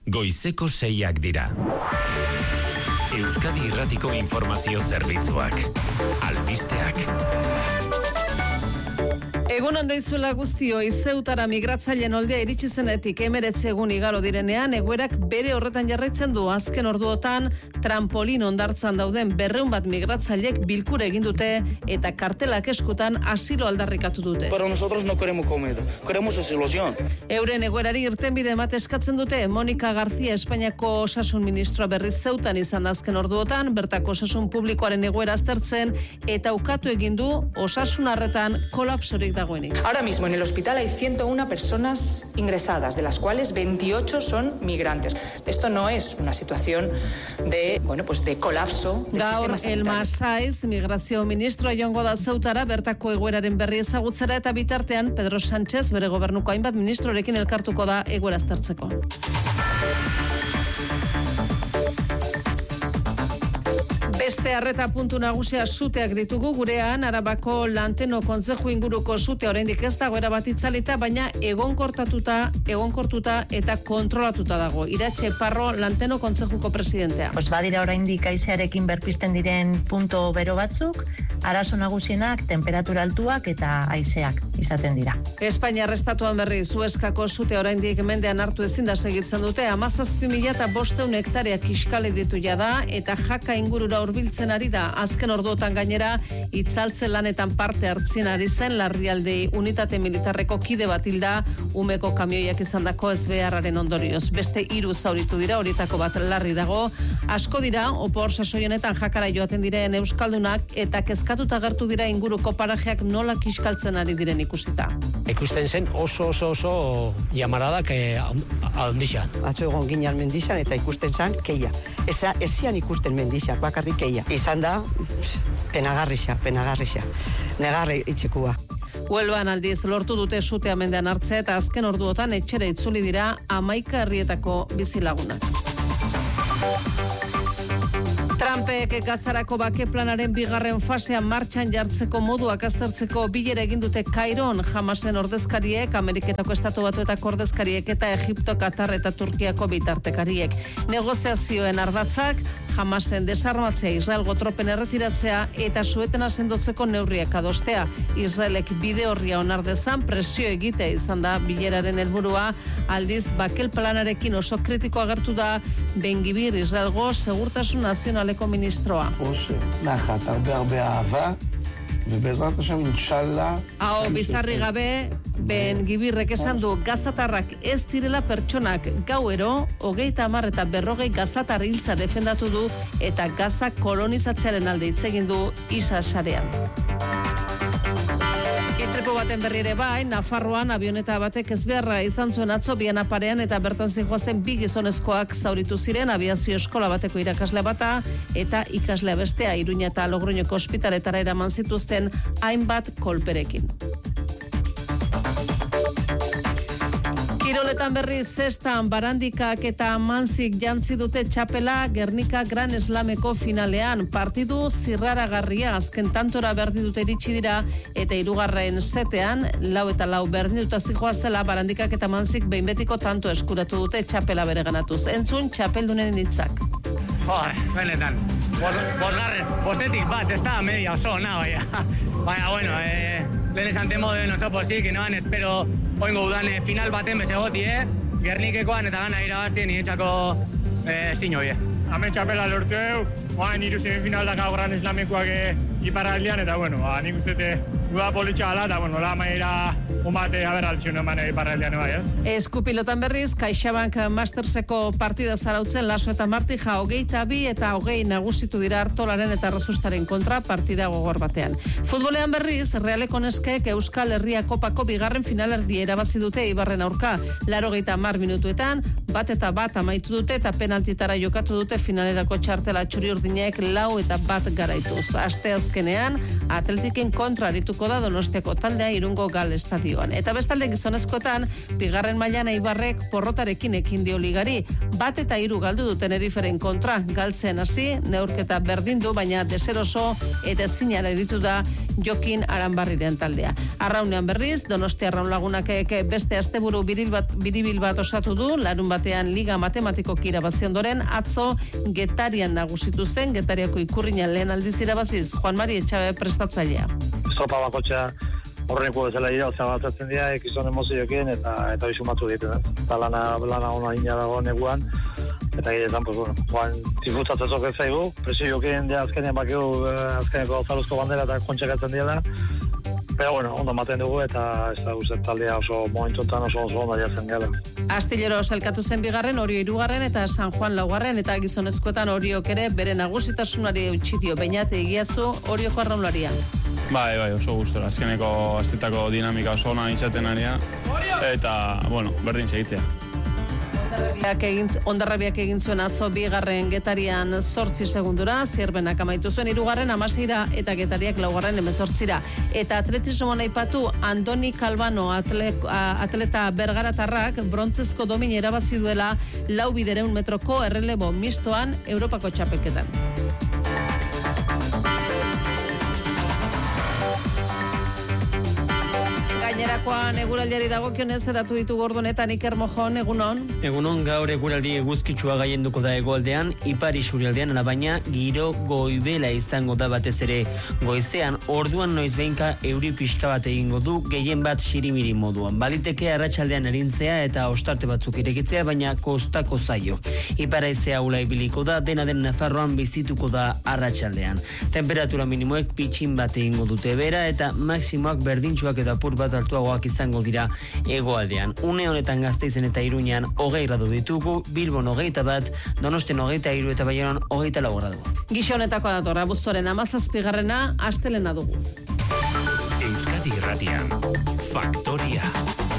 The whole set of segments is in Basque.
goizeko 6 dira. Euskadi Irratiko informazio zerbitzuak. Albisteak. Egun on deizuela guztioi, Zeutara migratzaileen oldea iritsi zenetik 19 egun igaro direnean, egoerak bere horretan jarraitzen du. Azken orduotan trampolin hondartzan dauden 200 bat migratzailek bilkura egin dute eta kartelak eskutan asilo aldarrikatu dute. Pero nosotros no queremos comida, queremos solución. Euren egoerari irtenbide emate eskatzen dute. Monika García, Espainiako osasun ministroa berriz Zeutan izan azken orduotan, bertako osasun publikoaren egoera aztertzen eta ukatu egin du osasun arretan kolapsorik dagoenik. Ahora mismo en el hospital hay 101 personas ingresadas, de las cuales 28 son migrantes. Esto no es una situación de, de colapso del sistema sanitario. Gaur Masaiz, migrazio ministroa joango da Zeutara, bertako egoeraren berri ezagutzera eta bitartean Pedro Sánchez bere gobernuko hainbat ministrorekin elkartuko da egoera aztertzeko. Beste arreta puntu nagusia suteak ditugu gurean. Arabako Lanteno kontzeju inguruko sute oraindik ez dago erabat itzalita, baina egonkortuta eta kontrolatuta dago. Iratxe Parro, Lanteno kontzejuko presidentea. Badira oraindik haizearekin berpizten diren punto bero batzuk, arazo nagusienak temperatura altuak eta haizeak izaten dira. Espainiar estatuan berri Suezkako sute oraindik mendean hartu ezin da segitzen dute. 17.500 hektarea kiskali ditu jada eta Jaka ingurura hurbiltzen ari da. Azken orduotan gainera itzaltze lanetan parte hartzen ari zen larrialdi unitate militarreko kide bat hilda umeko kamioiak izandako ezbeharraren ondorioz. Beste 3 zauritu dira, horietako bat larri dago. Asko dira opor sasoi honetan Jakara joaten diren euskaldunak eta kezkatuta agertu dira inguruko parajeak nola kiskaltzen ari diren ikusita. Ikusten zen oso llamaradak handixan. Atzo egon ginen mendixan eta ikusten zen keia. Ezian ikusten mendixak, bakarrik keia. Izan da, penagarrixa. Negarri itxekua. Huelban aldiz lortu dute sutea mendean hartzea eta azken orduotan etxera itzuli dira 11 herrietako bizilagunak. Trumpek Gazarako bake planaren 2. fasean martxan jartzeko moduak aztertzeko bilera egin dute Kairon. Hamasen ordezkariek, Ameriketako Estatu Batuetako ordezkariek eta Egipto, Katar eta Turkiako bitartekariek. Negoziazioen ardatzak Hamasen desarmatzea, Israelgo tropen erretiratzea eta suetena sendotzeko neurriak adostea. Israelek bide horria onar dezan presio egitea izan da bileraren helburua. Aldiz bakel planarekin oso kritiko agertu da Ben-Gvir, Israelgo segurtasun nazionaleko ministroa. נחת, הרבה אהבה, ובעזרת השם אינשאללה. Hau bizarri gabe, Ben-Gvirrek esan du gazatarrak ez direla pertsonak. Gauero, 30 eta 40 gazatar hiltza defendatu du eta Gaza kolonizatzearen alde hitz egin du Isa sarean. Istripu baten berri ere bai, Nafarroan avioneta batek ezbeharra izan zuen atzo Biana parean eta bertan zihoazen 2 gizonezkoak zauritu ziren, abiazio eskola bateko irakasle bata eta ikaslea bestea. Iruña eta Logroñoko ospitaletara eraman zituzten hainbat kolperekin. Kiroletan berri zestan Barandikak eta Manzik jantzi dute txapela Gernika Gran Slameko finalean. Partidu zirraragarria, azken tantora berdin dute iritsi dira eta 3. setean 4-4 berdin dut zijoazela Barandikak eta Manzik behin betiko tanto eskuratu dute txapela bere ganatuz. Entzun txapeldunen hitzak. Benetan. Bostetik bat, ez da media oso, baina, lehen esan temo de oso posik, espero oingo udan final baten bezegoti, Gernikekoan eta gana irabaztien niretzako zinoi. Hemen txapela lortu, niru semifinaldak Gran Slamekoak iparraldean, eta nik uste duda politxa ala, eta la maira umate aberraltziun eman iparraldean bai, Eskupilotan berriz, CaixaBank Masterseko partida zarautzen Laso eta Martija 22 eta 20 nagusitu dira Artolaren eta Rezustaren kontra partida gogor batean. Futbolean berriz, Realeko neskek Euskal Herria Kopako 2. finalerdia erabazi dute Eibarren aurka. 80 minutuetan, 1-1 amaitu dute eta penaltitara jokatu dute finalerako txartela txuri-urdinek 4-1 garaituz. Asteazkenean, Atletiken kontra arituko da Donostiako taldea Irungo Gal estadioan. Eta bestalde gizonezkoetan, 2. mailan Eibarrek porrotarekin ekin dio ligari. 1-3 galdu duten Eriferen kontra. Galtzen hasi, neurketa berdin du, baina deseroso eta zinara eritu da Jokin Aranbarriren taldea. Arraunean berriz, Donostia Arraun Lagunak beste asteburu biribil bat osatu du, larun batean Liga Matematikoki irabazi ondoren, atzo Getarian nagusitu zen, Getariako ikurriñan lehen aldiz irabaziz, Juan Mari Etxabe prestatzailea. Estropa bakotxa horreneko bezala dira, batzatzen dira, ekizon emozioekin eta bizumatu ditu. Eta lana ona ina dago neguan, eta giretan, joan disfrutatzezok ez zaigu, presioekin azkenean bakiu azkeneko zaluzko bandera eta kontxekatzen dira, pero ondo maten dugu eta ez da guztet taldea oso momentuetan oso onda jazen gara. Astillero elkatu zen bigarren, Orio hirugarren eta San Juan laugarren eta gizonezkoetan Oriok ere bere nagusitasunari eutxidio, Beñate Egiazu Orioko arraunlaria. Bai, oso gustora. Azkeneko astetako dinamika oso ona izaten aria eta, berdin segitzea. Ondarrabiak egin zuen atzo bigarren Getarian 8 segundura, Zierbenak amaitu zuen 3. 16 eta Getariak 4. 18. Eta atletismoan aipatu Andoni Calvano atleta bergaratarrak brontzezko domina irabazi duela 4.200 metroko errelebo mistoan Europako txapelketan. Gainerakoan eguraldiari dagokionez edatu ditu gordonetan Iker Mojon, egunon? Egunon, gaur eguraldi eguzkitsua gaienduko da hegoaldean, ipar isurialdean, alabaina giro goibela izango da batez ere goizean, orduan noizbeinka euri pixka bat egingo du, gehien bat sirimiri moduan. Baliteke arratsaldean erintzea eta ostarte batzuk irekitzea, baina kostako zaio. Ipar haizea ula ibiliko da, dena den Nafarroan bizituko da arratsaldean. Temperatura minimoek pitxin bat egingo dute bera eta maksimoak berdintxuak eta pur bat altuagoak izango dira hegoaldean. Une honetan Gasteizen eta Iruñan 20 gradu ditugu, Bilbon 21, Donostian 23 eta Baionan 24 gradu. Gixonetako dator, abuztuaren 17. astelena dugu. Euskadi Irratian, Faktoria.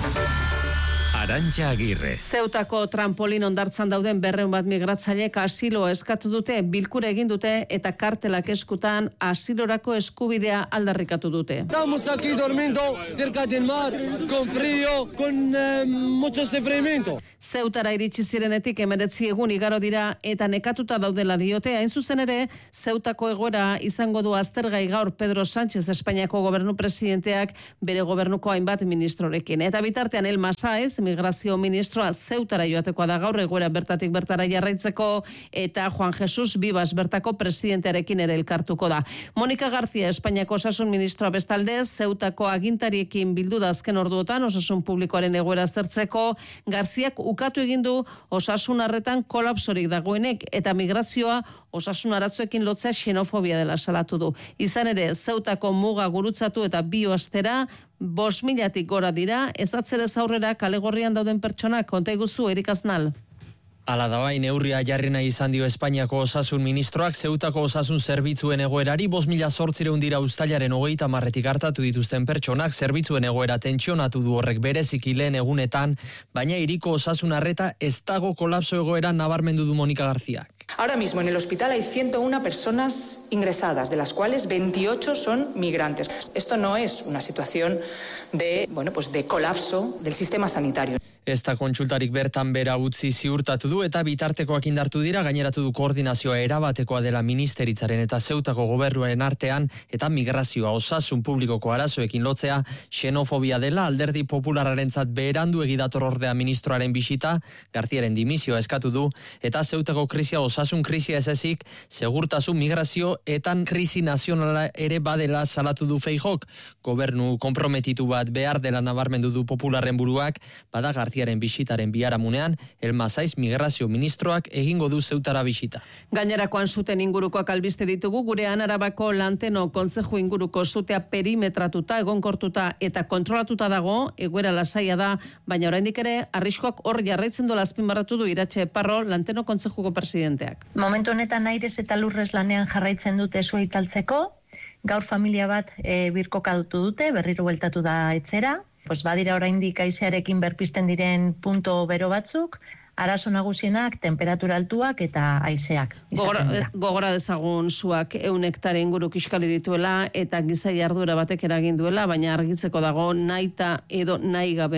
Arantxa Agirre. Zeutako trampolin ondartzan dauden 200 bat migratzailek asilo eskatu dute, bilkura egin dute eta kartelak eskutan asilorako eskubidea aldarrikatu dute. Estamos aquí durmiendo cerca del mar, con frío, con mucho sufrimiento. Zeutara iritsi zirenetik 19 egun igaro dira eta nekatuta daudela diote, hain zuzen ere, Zeutako egoera izango du aztergai gaur Pedro Sánchez Espainiako gobernu presidenteak bere gobernuko hainbat ministrorekin. Eta bitartean Elma Sáez, migrazio ministroa Zeutara joatekoa da gaur egoera bertatik bertara jarraitzeko eta Juan Jesus Vivas bertako presidentearekin ere elkartuko da. Monika García, Espainiako osasun ministroa bestalde, Zeutako agintariekin bildu da azken orduotan osasun publikoaren egoera aztertzeko. Garziak ukatu egin du osasun arretan kolapsorik dagoenek eta migrazioa osasun arazoekin lotzea xenofobia dela salatu du. Izan ere, Zeutako muga gurutzatu eta 2 astera 5.000-tik gora dira, ezatzerez aurrera kalegorrian dauden pertsonak, konta iguzu, Erik Aznal. Ala da bai, neurria jarri nahi izan dio Espainiako osasun ministroak Zeutako osasun zerbitzuen egoerari 5.800 dira uztailaren 30 hartatu dituzten pertsonak zerbitzuen egoera tentsionatu du horrek bereziki lehen egunetan, baina hiriko osasun arreta ez dago kolapso egoera nabarmendu du Monika Garziak. Ahora mismo en el hospital hay 101 personas ingresadas, de las cuales 28 son migrantes. Esto no es una situación de colapso del sistema sanitario. Ez da kontsultarik bertan bera utzi ziurtatu du eta bitartekoak indartu dira, gaineratu du koordinazioa erabatekoa dela ministeritzaren eta Zeutako gobernuaren artean eta migrazioa osasun publikoko arazoekin lotzea xenofobia dela alderdi populararentzat beherandu egidator ordea ministroaren bisita, Garziaren dimisioa eskatu du eta Zeutako krisia osasun krisia ez ezik, segurtasun migrazio eta krisi nazionala ere badela salatu du Feijok. Gobernu konprometitu bat behar dela nabarmendu du popularren buruak, bada Garziaren bisitaren biharamunean, Elma Sáez migrazio ministroak egingo du Zeutara bisita. Gainerakoan zuten ingurukoak albiste ditugu, gurean Arabako Lanteno kontzeju inguruko zutea perimetratuta, egonkortuta eta kontrolatuta dago, egoera lasaia da, baina oraindik ere arriskoak hor jarraitzen dola azpimarratu du Iratxe Parro, Lanteno kontzejuko presidenteak. Momentu honetan airez eta lurrez lanean jarraitzen dute sua itzaltzeko, gaur familia bat birkokatutu dute, berriro bueltatu da etzera, badira oraindik haizearekin berpizten diren punto bero batzuk, arazo nagusienak, temperatura altuak eta haizeak. Gogora dezagun suak 100 hektare inguru kiskali dituela eta giza jarduera batek eragin duela, baina argitzeko dago nahita edo nahi gabe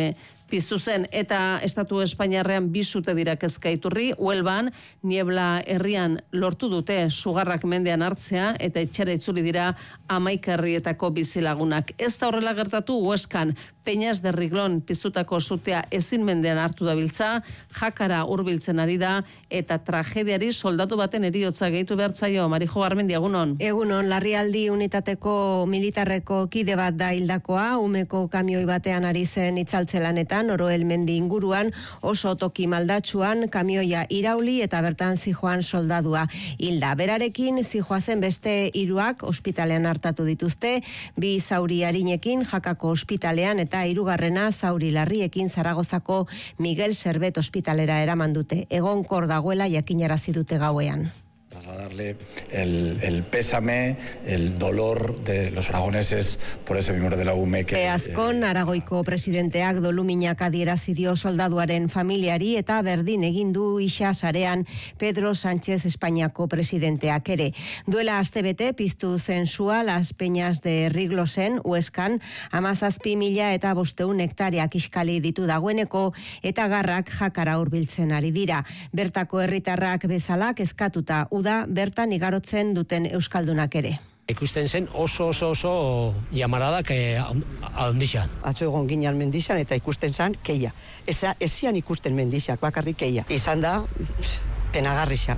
piztu zen, eta Estatu Espainiarrean 2 sute dira kezka iturri. Huelban, Niebla herrian lortu dute sugarrak mendean hartzea, eta etxera itzuli dira 11 herrietako bizilagunak. Ez da horrela gertatu Hueskan, Peñas de Riglon piztutako sutea ezin mendean hartu dabiltza, Jakara hurbiltzen ari da, eta tragediari soldatu baten heriotza gehitu behartzaio. Marijo Garmendi, egunon. Egunon, larrialdi unitateko militarreko kide bat da hildakoa, umeko kamioi batean ari zen itzaltzelanetan, Oroel mendi inguruan, oso toki maldatsuan, kamioia irauli eta bertan zijoan soldadua hilda. Berarekin zijoazen beste 3 ospitalean hartatu dituzte, 2 zauri arinekin Jakako ospitalean eta 3. zauri larriekin Zaragozako Miguel Servet ospitalera eraman dute. Egonkor dagoela jakinarazi dute gauean. Para darle el pésame, el dolor de los aragoneses por ese miembro de la UME que... Azkon, Aragoiko presidenteak doluminak adierazi dio soldaduaren familiari eta berdin egin du isa sarean Pedro Sánchez Espainiako presidenteak ere. Duela astebete piztu zen sua Las Peñas de Riglosen, Hueskan, 17.000 eta 500 hektareak iskali ditu dagoeneko eta garrak Jakara hurbiltzen ari dira. Bertako herritarrak bezala kezkatuta uda bertan igarotzen duten euskaldunak ere. Ikusten zen oso llamaradak ahondixan. Atzo egon ginean mendixan eta ikusten zen keia. Ezian ikusten mendixak, bakarrik keia. Izan da, penagarrixa.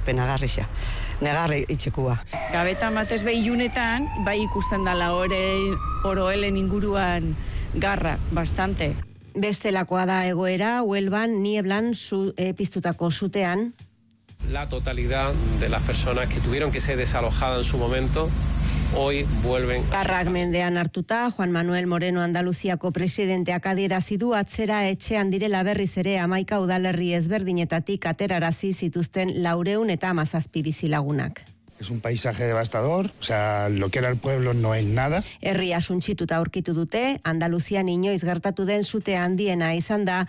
Negarre itxekua. Gabetan batez behilunetan, bai ikusten dala Oroelen inguruan garra, bastante. Bestelakoa da egoera, Huelban, Nieblan piztutako sutean. La totalidad de las personas que tuvieron que ser desalojadas en su momento hoy vuelven. Garrak mendean hartuta, Juan Manuel Moreno Andaluziako presidenteak adierazi du atzera etxean direla berriz ere 11 udalerri ezberdinetatik aterarazi zituzten 400 eta 17 bizilagunak. Es un paisaje devastador, o sea, lo que era el pueblo no es nada. Herria suntsituta aurkitu dute, Andaluzian inoiz gertatu den sute handiena izan da,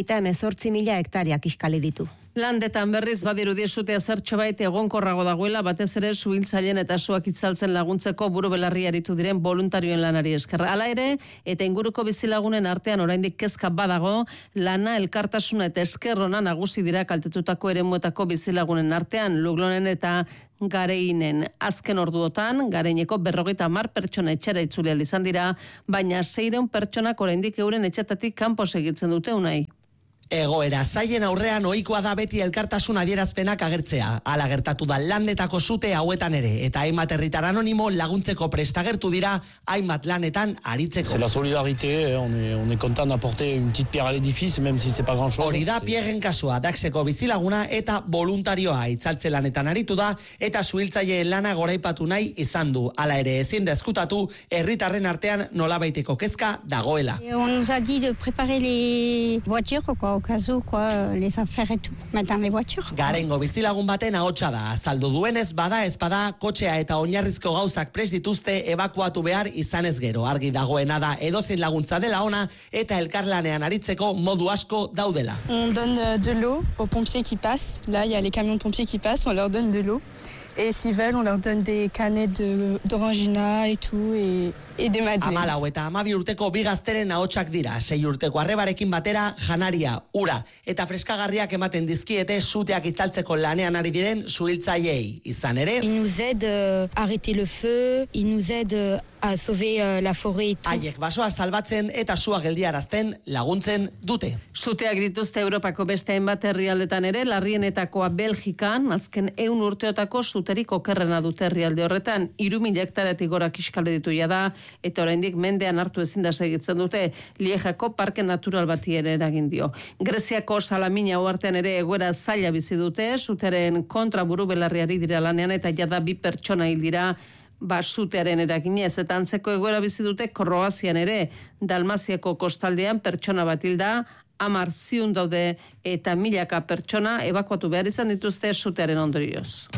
38.000 hektareak iskali ditu. Landetan berriz badirudi sutea zertxo bait egonkorrago dagoela, batez ere suhiltzaileen eta suak itzaltzen laguntzeko buru belarri aritu diren voluntarioen lanari esker. Hala ere, eta inguruko bizilagunen artean oraindik kezka badago, lana, elkartasuna eta eskerrona nagusi dira kaltetutako eremuetako bizilagunen artean, Luglonen eta Gareinen. Azken orduotan, Gareineko 50 pertsona etxera itzuli ahal izan dira, baina 600 pertsonak oraindik euren etxetatik kanpo segitzen dute Unai. Egoera zaien aurrean ohikoa da beti elkartasun adierazpenak agertzea. Hala gertatu da Landetako sute hauetan ere, eta hainbat herritar anonimo laguntzeko prestagertu dira hainbat lanetan aritzeko. C'est la solidarité, on est content d'apporter une petite pierre à l'édifice, même si c'est pas grand chose. Hori da Piegen kasua, Daxeko bizilaguna eta voluntarioa itzaltze lanetan aritu da, eta suhiltzaileen lana goraipatu nahi izan du. Hala ere ezin da ezkutatu herritarren artean nolabaiteko kezka dagoela. On nous a dit de préparer les voitures, au cas où, les affaires et tout, mettre dans les voitures. Garengo bizilagun baten ahotsa da. Azaldu duenez bada ezpada kotxea eta oinarrizko gauzak prest dituzte ebakuatu behar izanez gero. Argi dagoena da edozein laguntza dela ona eta elkarlanean aritzeko modu asko daudela. On donne de l'eau aux pompiers qui passent. Là, il y a les camions de pompiers qui passent, on leur donne de l'eau. Et s'ils veulent, on leur donne des canettes d'orangina et tout, et des madeleines. 14 eta 12 urteko bi gazteren ahotsak dira. 6 urteko arrebarekin batera janaria, ura eta freskagarriak ematen dizkiete suteak itzaltzeko lanean ari diren suhiltzaileei. Izan ere, Ils nous aident à arrêter le feu, ils nous aident à sauver la forêt et tout. Haiek basoa salbatzen eta sua geldiarazten laguntzen dute. Suteak dituzte Europako beste hainbat herrialdetan ere, larrienetakoa Belgikan, azken 100 urteotako suterik okerrena dute herrialde horretan, 3.000 hektaretik gora kiskale ditu da, eta oraindik mendean hartu ezin da segitzen dute, Liejako parke natural bati ere eragin dio. Greziako Salamina uhartean ere egoera zaila bizi dute, suteren kontra buru belarriari dira lanean, eta jada 2 pertsona hil dira, sutearen eraginez, eta antzeko egoera bizi dute Kroazian ere, Dalmaziako kostaldean pertsona bat hilda, 10 ziun daude eta milaka pertsona ebakuatu behar izan dituzte sutearen ondorioz.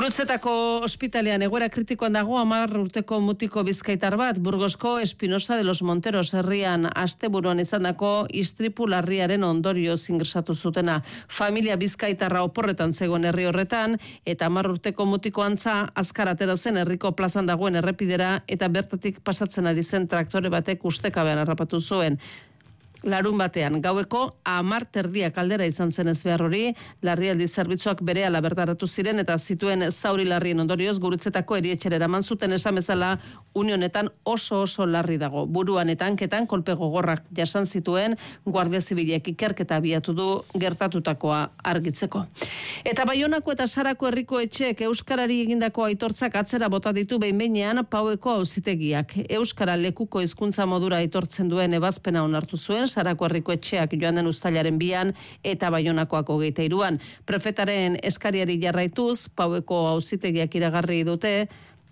Gurutzetako ospitalean egoera kritikoan dago 10 urteko mutiko bizkaitar bat, Burgosko Espinosa de los Monteros herrian asteburuan izandako istripu larriaren ondorioz ingresatu zutena. Familia bizkaitarra oporretan zegoen herri horretan, eta 10 urteko mutiko antza azkar atera zen herriko plazan dagoen errepidera, eta bertatik pasatzen ari zen traktore batek ustekabean harrapatu zuen. Larun batean, gaueko 10:30 aldera izan zen ezbehar hori, larrialdi zerbitzuak berehala bertaratu ziren eta zituen zauri larrien ondorioz Gurutzetako erietxera eraman zuten, esan bezala unionetan oso larri dago. Buruan eta hanketan kolpe gogorrak jasan zituen, Guardia Zibilek ikerketa abiatu du gertatutakoa argitzeko. Eta Baionako eta Sarako herriko etxeek euskarari egindako aitortzak atzera bota ditu behin-behinean Paueko auzitegiak. Euskara lekuko hizkuntza modura aitortzen duen ebazpena onartu zuen Sarako herriko etxeak joan den uztailaren 2 eta Baionakoak 23. Prefetaren eskariari jarraituz, Paueko auzitegiak iragarri dute,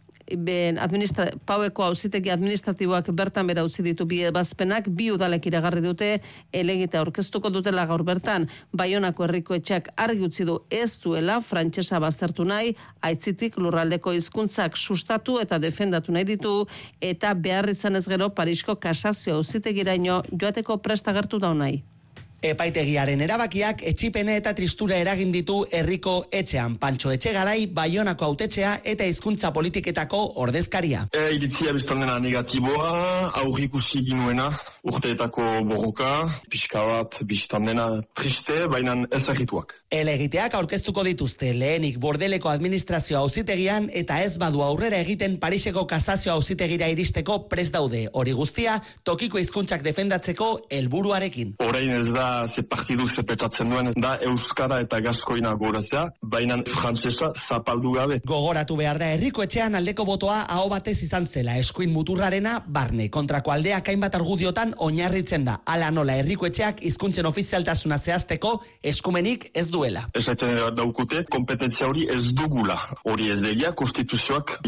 Paueko auzitegi administratiboak bertan bera utzi ditu bi ebazpenak, 2 udalek iragarri dute helegite aurkeztuko dutela gaur bertan. Baionako herriko etxeak argi utzi du ez duela frantsesa baztertu nahi, aitzitik lurraldeko hizkuntzak sustatu eta defendatu nahi ditu, eta behar izan ez gero Parisko kasazio auzitegiraino joateko prest agertu da nahi. Epaitegiaren erabakiak etxipene eta tristura eragin ditu herriko etxean. Pantxo Etxegarai, Baionako hautetxea eta hizkuntza politiketako ordezkaria. Iritzia biztan dena negatiboa, aurrikusi ginuena, urteetako borroka, pixka bat biztan dena triste, baina ez egituak. Helegiteak aurkeztuko dituzte lehenik Bordeleko administrazio auzitegian eta ez badu aurrera egiten Pariseko kasazio auzitegira iristeko prest daude. Hori guztia, tokiko hizkuntzak defendatzeko helburuarekin. Orain ez da ze partidu zepetatzen duen, da euskara eta gaskoina gorazea, baina frantsesa zapaldu gabe. Gogoratu behar da herriko etxean aldeko botoa aho batez izan zela, eskuin muturrarena barne. Kontrako aldeak hainbat argudiotan oinarritzen da. Hala nola herriko etxeak hizkuntzen ofizialtasuna zehazteko eskumenik ez duela. Esaten daukute, kompetentzia hori ez dugula. Hori ez degia, konstituzioak,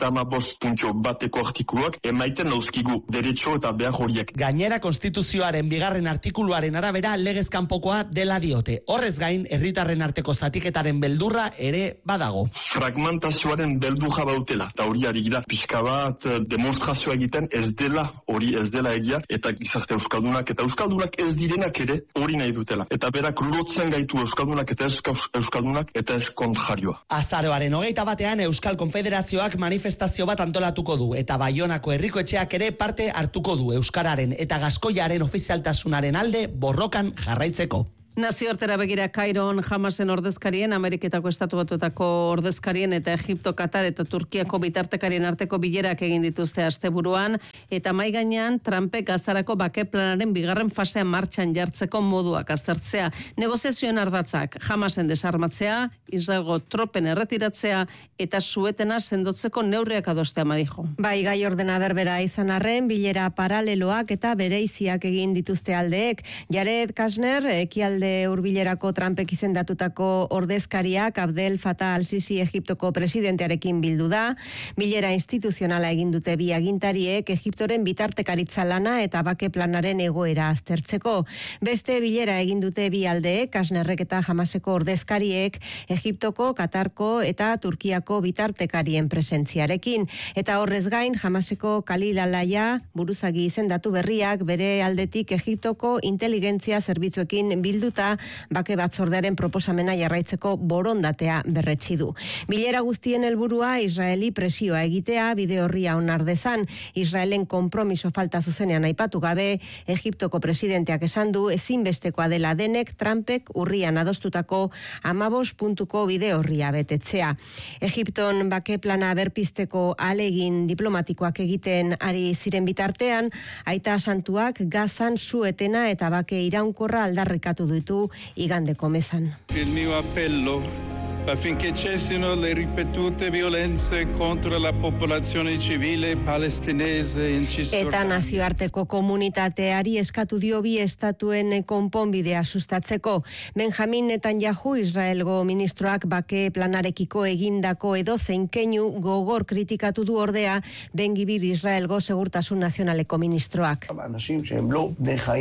75.1 artikuluak emaiten dauzkigu derecho eta behar horiek. Gainera konstituzioaren 2. artikuluaren arabera legez kanpokoa dela diote. Horrez gain, herritarren arteko zatiketaren beldurra ere badago. Fragmentazioaren beldurra bautela, eta hori ari gira pixka bat demonstrazioa egiten ez dela egia, eta gizarte euskaldunak eta euskaldunak ez direnak ere hori nahi dutela. Eta berak lotzen gaitu euskaldunak eta euskaldunak eta ez kontrajarioa. Azaroaren 21 Euskal Konfederazioak manifestazio bat antolatuko du, eta Baionako herriko etxeak ere parte hartuko du euskararen eta gaskoiaren ofizialtasunaren alde borrokan jarraitzeko. Nazioartera begira Kairon Hamasen ordezkarien, Ameriketako Estatu Batuetako ordezkarien eta Egipto, Katar eta Turkiako bitartekarien arteko bilerak egin dituzte asteburuan, eta mai gainean Trumpek Gazarako bake planaren 2. fasea martxan jartzeko moduak aztertzea. Negoziazioen ardatzak Hamasen desarmatzea, Israelgo tropen erretiratzea eta suetena sendotzeko neurriak adostea, Marijo. Bai, gai ordena berbera izan arren, bilera paraleloak eta bereiziak egin dituzte aldeek. Jared Kushner, ekialde hurbilerako Trumpek izendatutako ordezkariak Abdel Fattah al-Sisi Egiptoko presidentearekin bildu da. Bilera instituzionala egin dute bi agintariek Egiptoren bitartekaritza lana eta bake planaren egoera aztertzeko. Beste bilera egin dute bi aldeek, Kushnerrek eta Hamaseko ordezkariek Egiptoko, Katarko eta Turkiako bitartekarien presentziarekin. Eta horrez gain, Hamaseko Khalil al-Aya buruzagi izendatu berriak bere aldetik Egiptoko inteligentzia zerbitzuekin bildu bake batzordearen proposamena jarraitzeko borondatea berretsi du. Bilera guztien helburua Israeli presioa egitea bide horria onar dezan. Israelen konpromiso falta zuzenean aipatu gabe, Egiptoko presidenteak esan du ezinbestekoa dela denek Trumpek urrian adostutako 15 puntuko bide horria betetzea. Egipton bake plana berpizteko alegin diplomatikoak egiten ari ziren bitartean, Aita Santuak Gazan suetena eta bake iraunkorra aldarrikatu ditu igandeko mezan. Il mio appello affinché cessino le ripetute violenze contro la popolazione civile palestinese in Cisgiordania. Eta nazioarteko komunitateari eskatu dio bi estatuen konponbidea sustatzeko. Benjamin Netanyahu, Israelgo ministroak bake planarekiko egindako edozein keinu gogor kritikatu du ordea Ben Gvir Israelgo segurtasun nazionaleko ministroak.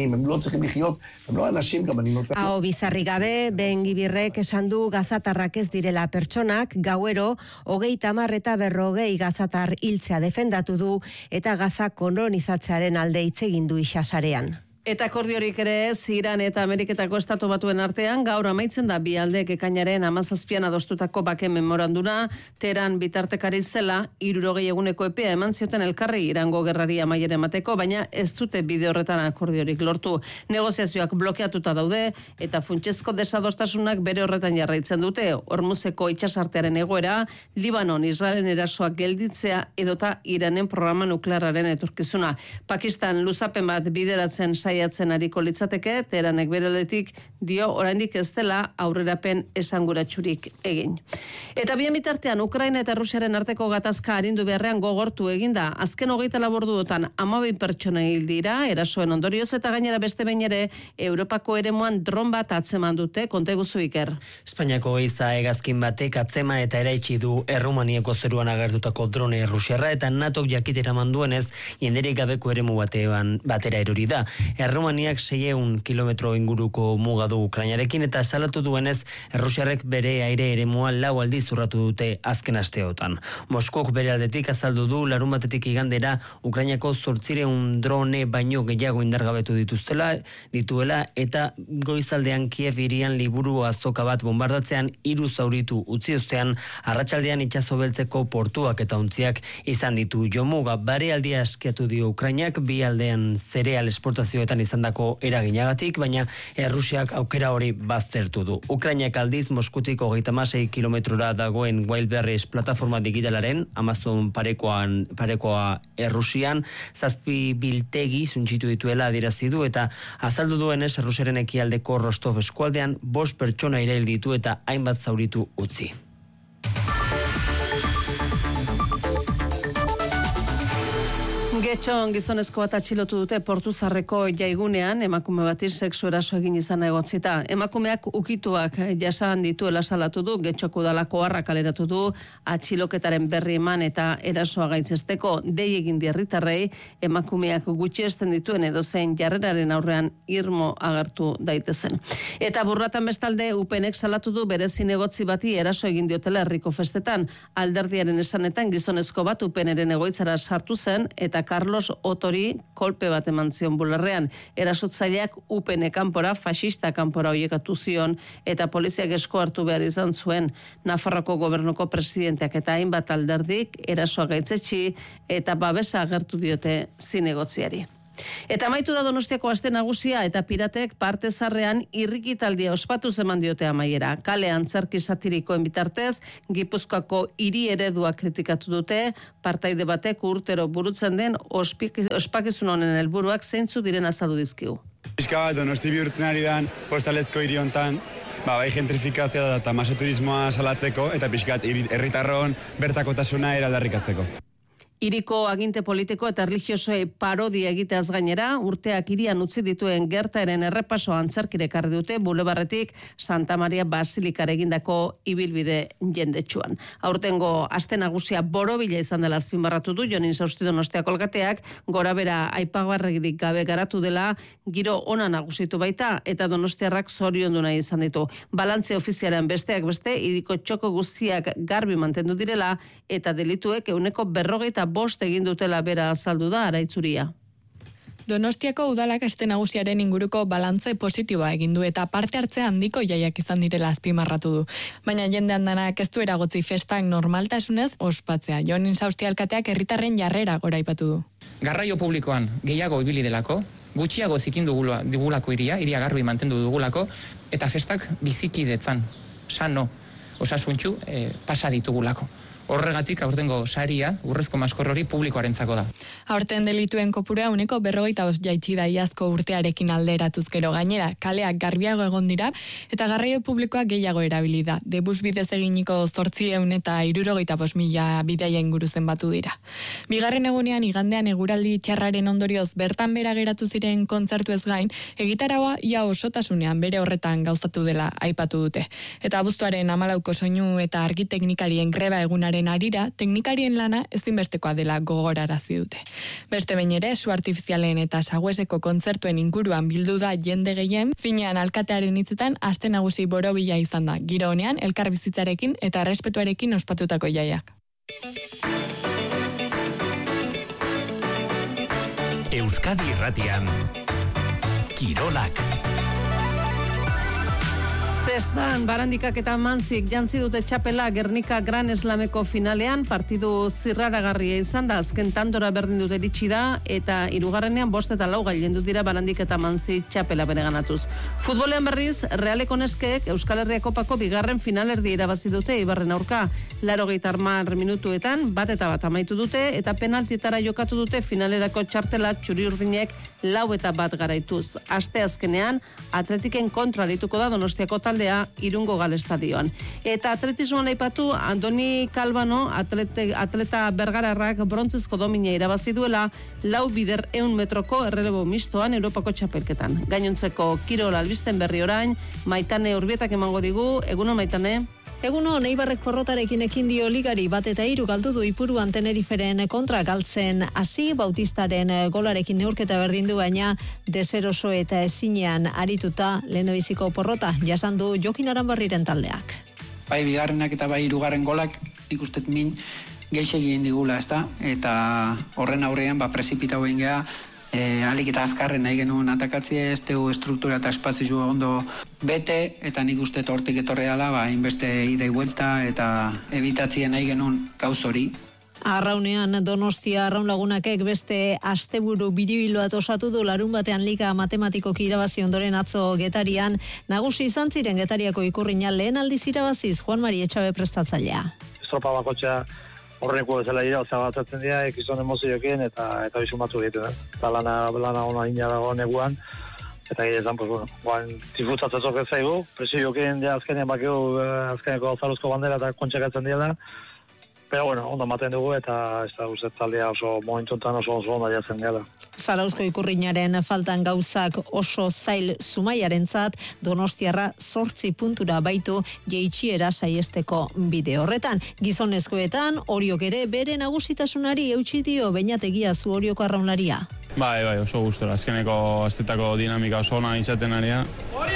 Hau bizarri gabe, Ben Gvirrek esan du gazatarrak ez direla pertsonak, gauero 30 eta 40 gazatar hiltzea defendatu du eta Gaza kolonizatzearen alde hitz egin du itsasarean. Eta akordiorik ere ez, Iran eta Ameriketako Estatu Batuen artean gaur amaitzen da bi aldeek ekainaren 17an adostutako bake memoranduna. Teheran bitartekari zela 60 eguneko epea eman zioten elkarri Irango gerrari amaiera emateko, baina ez dute bide horretan akordiorik lortu. Negoziazioak blokeatuta daude eta funtsezko desadostasunak bere horretan jarraitzen dute. Hormuzeko itsasartearen egoera, Libanon Israelen erasoak gelditzea edota Iranen programa nuklearraren etorkizuna. Pakistan luzapen bat bideratzen saiatzen ariko litzateke, Teheranek bereletik dio oraindik ez dela aurrerapen esanguratsurik egin. Eta bien bitartean Ukraina eta Rusiaren arteko gatazka arindu beharrean gogortu eginda. Azken 24 orduotan 12 pertsona hil dira erasoen ondorioz eta gainera beste behin ere Europako eremuan dron bat atzeman dute, konta iguzu Iker. Espainiako ehiza hegazkin batek atzeman eta eraitsi du Errumaniako zeruan agertutako drone rusiarra eta NATOk jakitera manduenez jenderik gabeko eremu batera erori da. Errumaniak 600 kilometro inguruko muga du Ukrainarekin eta salatu duenez Errusiarrek bere aire eremua 4 aldiz urratu dute azken asteotan. Moskok bere aldetik azaldu du larunbatetik igandera Ukrainako 800 drone baino gehiago indargabetu dituela eta goizaldean Kiev hirian liburu azoka bat bombardatzean 3 zauritu utzi ostean arratsaldean itsaso beltzeko portuak eta ontziak izan ditu jomuga. Bare aldia askiatu dio Ukrainak bi aldean zereal esportazioetan izandako eraginagatik, baina Errusiak aukera hori baztertu du. Ukrainak aldiz Moskutik 36 kilometrora dagoen Wildberries plataforma digitalaren Amazon parekoa Errusian 7 biltegi suntsitu dituela adierazi du eta azaldu duenez Errusiaren ekialdeko Rostov eskualdean 5 pertsona hil ditu eta hainbat zauritu utzi. Getxon gizonezko bat atxilotu dute Portuzarreko jaigunean, emakume bati sexu eraso egin izan egotzita. Emakumeak ukituak jasan dituela salatu du, Getxoko udalako harra kaleratu du, atxiloketaren berri eman eta erasoa gaitzesteko dei egin die herritarrei, emakumeak gutxiesten dituen edozein jarreraren aurrean irmo agertu daitezen. Eta burratan bestalde UPNek salatu du bere zinegotzi bati eraso egin diotela herriko festetan. Alderdiaren esanetan gizonezko bat UPNren egoitzara sartu zen eta Carlos Otori kolpe bat eman zion bularrean. Erasotzaileak UPN kanpora, faxista kanpora oiekatu zion eta poliziak esko hartu behar izan zuen. Nafarroko gobernuko presidenteak eta hainbat alderdik erasoa gaitzetsi eta babesa agertu diote zinegotziari. Eta amaitu da Donostiako aste nagusia eta piratek parte zarrean irrikitaldia ospatu eman diote amaiera. Kale antzerki satirikoen bitartez, Gipuzkoako hiri eredua kritikatu dute, partaide batek urtero burutzen den ospakizun honen helburuak zeintzu diren azaldu dizkigu. Pixka bat Donosti bihurtzen ari dan postalezko hiri hontan, bai gentrifikazioa eta masoturismoa salatzeko eta pixkat herritarron bertakotasuna eraldarrikatzeko. Hiriko aginte politiko eta religiosoei parodia egiteaz gainera, urteak hirian utzi dituen gertaeren errepaso antzerkire ekarri dute Bulebarretik Santa Maria Basilikara egindako ibilbide jendetsuan. Aurtengo aste nagusia borobila izan dela azpimarratu du Jon Insausti Donostiako alkateak, gorabera aipagarririk gabe garatu dela, giro ona nagusitu baita eta donostiarrak zoriondu nahi izan ditu. Balantze ofizialean besteak beste, hiriko txoko guztiak garbi mantendu direla eta delituek 145 egin dutela bera azaldu da Araitzuria. Donostiako udalak aste nagusiaren inguruko balantze positiboa egin du eta parte hartze handiko jaiak izan direla azpimarratu du. Baina jendean danak ez du eragotzi festak normaltasunez ospatzea. Jon Insausti alkateak herritarren jarrera goraipatu du. Garraio publikoan gehiago ibili delako, gutxiago zikin dugulako hiria garbi mantendu dugulako, eta festak bizikidetzan, sano, osasuntxu, pasa ditugulako. Horregatik aurtengo saria urrezko maskor hori publikoarentzako da. Aurten delituen kopurua 45 jaitsi da iazko urtearekin alderatuz gero gainera, kaleak garbiago egon dira eta garraio publikoak gehiago erabili da. Debus bidez eginiko 875.000 bidaia inguru zenbatu dira. Bigarren egunean igandean eguraldi txarraren ondorioz bertan bera geratu ziren kontzertu ez gain, egitaraua ia osotasunean bere horretan gauzatu dela aipatu dute. Eta abuztuaren 14ko soinu eta argi teknikarien greba egunaren arira, teknikarien lana ezinbestekoa dela gogorarazi dute. dute. Beste behin ere, su artifizialen eta sagueseko kontzertuen inguruan bildu da jende gehien, finean alkatearen hitzetan aste nagusi borobila izan da, giro honean elkarbizitzarekin eta errespetuarekin ospatutako jaiak. Euskadi Irratian Kirolak. Zestan, Barandikak eta Mantzik jantzi dute txapela Gernika Gran Slameko finalean, partidu zirraragarria izan da, azken tandora berdin dute iritsi da, eta hirugarrenean 5 eta 4 gailendu dira Barandik eta Mantzik txapela bereganatuz. Futbolean berriz, Realeko neskek Euskal Herria Kopako bigarren finalerdi irabazi dute Eibarren aurka, 80 minutuetan, 1-1 amaitu dute, eta penaltietara jokatu dute finalerako txartela txuri-urdinek 4-1 garaituz. Aste azkenean, Atletiken kontra dituko da Donostiako taldea Irungo Gal Estadioan. Eta atletismoan aipatu, Andoni Calvano, atleta bergararrak brontzezko domina irabazi duela 4 bider 100 metroko errelebo mistoan Europako txapelketan. Gainontzeko kirol albisten berri orain, Maitane Urbietak emango digu, egunon Maitane? Eguno, Eibarrek porrotarekin ekin dio ligari 1-3 galdu du Ipuruan Teneriferen kontra galtzen hasi, Bautistaren golarekin neurketa berdindu baina deseroso eta ezinean arituta lehendabiziko porrota jasan du Jokin Aranbarriren taldeak. Bai bigarrenak eta bai hirugarren golak ikustet min geixegi egin digula, ezta? Eta horren aurrean prezipitatu egin gea, alik eta azkarren nahi genuen atakatzie, ez tegu struktura eta espazioa ondo bete, eta nik uste hortik etorri dela, inbeste idei buelta eta ebitatzien nahi genuen gauz hori. Arraunean Donostia Arraun Lagunakek beste asteburu biribiloa osatu du larun batean liga matematikoki irabazi ondoren atzo Getarian, nagusi izan ziren Getariako ikurrina lehen aldiz irabaziz Juan Mari Etxabe prestatzailea. Estropa bakotxea horreneko bezala dira, batzatzen dira, ekizon emozioekin eta bizu batzu egiten. Eta lana ona ina dago neguan, eta gira esan, zifutzatzezok ez zaigu, presioekin azkenean bakeu, azkeneko Zaluzko bandera eta kontxakatzen dira, pero ondo maten dugu eta ez da guztet taldea oso momentuntan oso ondo jatzen gara. Zarauzko ikurrinaren faltan gauzak oso zail Zumaiarentzat, Donostiarra 8 puntura baitu jeitsiera saiesteko bide horretan. Gizonezkoetan, Oriok ere bere nagusitasunari eutsi dio Beñategia zu Orioko arraunlaria. Bai, oso gustora. Azkeneko astetako dinamika oso ona izaten aria,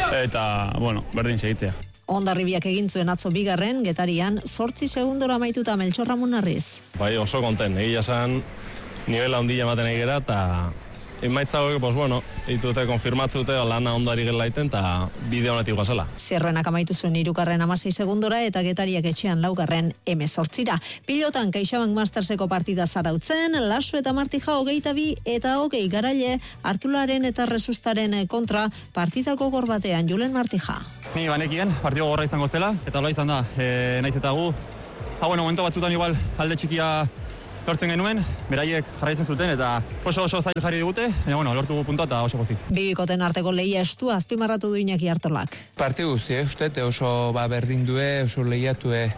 eta, berdin segitzea. Ondarribiak egin zuen atzo bigarren, Getarian 8 segundora amaituta Meltxor Ramonarriz. Bai, oso konten, egia esan, nivela ondila ematen egera, eta emaitza horiek, ditute konfirmatzute, lana ondari gelaiten, eta bide honetik guazela. Zierroenak amaitu zuen 3. 16 segundora, eta Getariak etxean 4. 18. Pilotan CaixaBank Masterseko partida zarautzen, Laso eta Martija 22 eta 20 garaile, Artularen eta Resustaren kontra partidako gorbatean Julen Martija. Ni banekien, partido gorra izango zela, eta hola izan da, naiz eta gu. Momento batzutan igual alde txikia lortzen genuen, beraiek jarraitzen zuten, eta oso zail jarri digute, baina lortu puntua eta oso gozi. Bikoten arteko lehia estua azpimarratu du Iñaki Artolak. Partidu guzti, uste, oso berdin due, oso lehiatue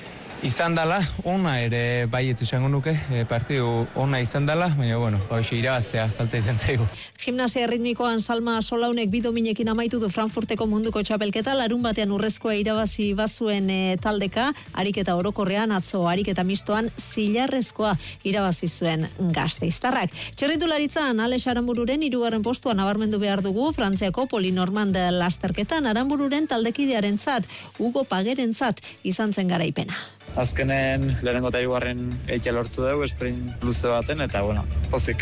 izan dela, ona ere baietz izango nuke, partidu ona izan dela, baina, hoxe irabaztea, falta izan zaigu. Gimnasia ritmikoan Salma Solaunek bidominekin amaitu du Frankfurteko munduko txapelketa, larun batean urrezkoa irabazi bazuen taldeka, ariketa orokorrean, atzo ariketa mistoan, zilarrezkoa irabazi zuen Gasteiztarrak. Txerritularitzan, Alex Aranbururen 3. postuan nabarmendu behar dugu, Frantziako Polinormand lasterketan, Aranbururen taldekidearentzat, Hugo Pagerentzat izan zen garaipena. Azkenen lehenengo eta hirugarren eitea lortu dugu, sprint luze baten, eta, pozik.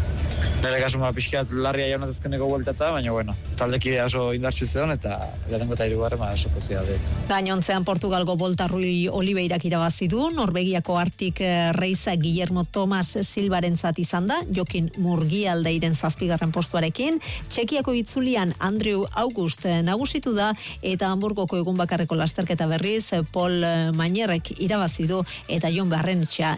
Nire kasuma pixkat larria jaunat azkeneko bueltata, baina, taldekidea oso indartsu zeon, eta lehenengo eta hirugarren oso pozia dut. Gainontzean Portugalgo Volta Rui Oliveirak irabazi du, Norvegiako Artik Reiza Guillermo Tomas Silvarentzat izan da, Jokin Murgialdeiren 7. postuarekin, Txekiako itzulian Andrew August nagusitu da, eta Hamburgoko egun bakarreko lasterketa berriz, Paul Mañerrek irabazi du, eta Jon Barrenetxea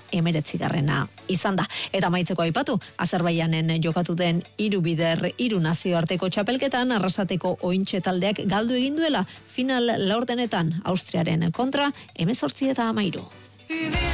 19. izan da. Eta maitzeko aipatu, Azerbaijanen jokatu den 3 bider 3 nazioarteko txapelketan, Arrasateko Ointxe taldeak galdu egin duela, final laurdenetan Austriaren kontra 18 eta 13.